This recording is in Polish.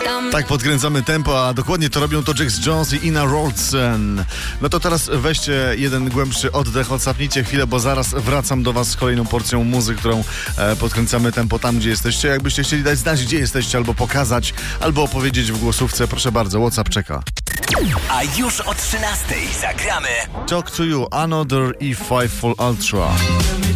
Tak podkręcamy tempo, a dokładnie to robią to Jax Jones i Ina Wroldsen. No to teraz weźcie jeden głębszy oddech, odsapnijcie chwilę, bo zaraz wracam do was z kolejną porcją muzyki, którą podkręcamy tempo tam, gdzie jesteście. Jakbyście chcieli dać znać, gdzie jesteście, albo pokazać, albo opowiedzieć w głosówce, proszę bardzo, WhatsApp czeka. A już o 13:00 zagramy Talk to You, Another E5 Full Ultra.